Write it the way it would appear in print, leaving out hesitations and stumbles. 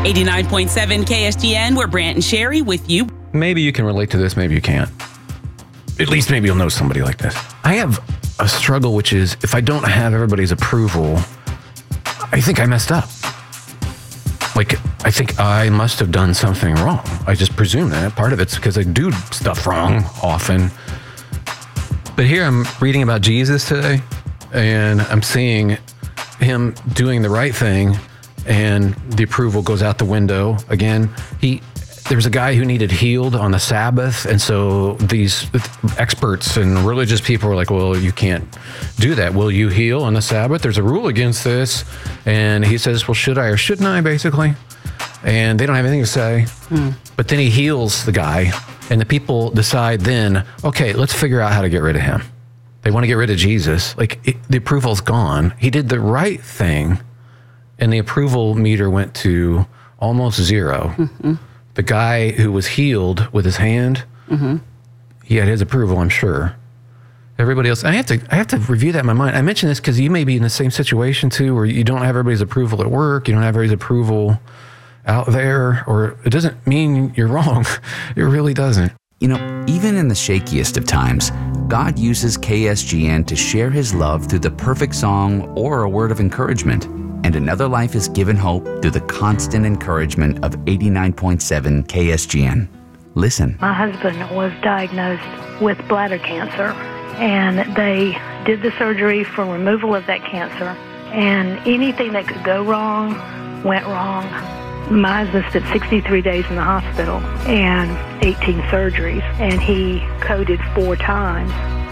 89.7 KSGN, we're Brant and Sherry with you. Maybe you can relate to this, maybe you can't. At least maybe you'll know somebody like this. I have a struggle, which is if I don't have everybody's approval, I think I messed up. Like, I think I must have done something wrong. I just presume that. Part of it's because I do stuff wrong often. But here I'm reading about Jesus today, and I'm seeing him doing the right thing, and the approval goes out the window. Again, there was a guy who needed healed on the Sabbath, and so these experts and religious people were like, well, you can't do that. Will you heal on the Sabbath? There's a rule against this. And he says, well, should I or shouldn't I, basically? And they don't have anything to say. But then he heals the guy, and the people decide then, okay, let's figure out how to get rid of him. They want to get rid of Jesus. The approval's gone. He did the right thing, and the approval meter went to almost zero. The guy who was healed with his hand, he had his approval, I'm sure. Everybody else, I have to review that in my mind. I mention this because you may be in the same situation too, where you don't have everybody's approval at work, you don't have everybody's approval out there, or it doesn't mean you're wrong. It really doesn't. You know, even in the shakiest of times, God uses KSGN to share his love through the perfect song or a word of encouragement. And another life is given hope through the constant encouragement of 89.7 KSGN. Listen. My husband was diagnosed with bladder cancer, and they did the surgery for removal of that cancer, and anything that could go wrong went wrong. My husband spent 63 days in the hospital and 18 surgeries, and he coded 4 times.